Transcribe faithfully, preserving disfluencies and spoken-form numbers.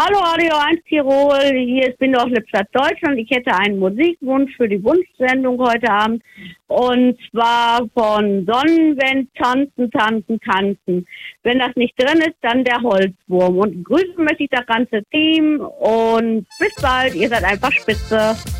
Hallo Radio eins Tirol, hier ist Bin doch Lippstadt Deutschland. Ich hätte einen Musikwunsch für die Wunschsendung heute Abend. Und zwar von Sonnenwend, Tanzen, Tanzen, Tanzen. Wenn das nicht drin ist, dann der Holzwurm. Und grüßen möchte ich das ganze Team und bis bald, ihr seid einfach spitze.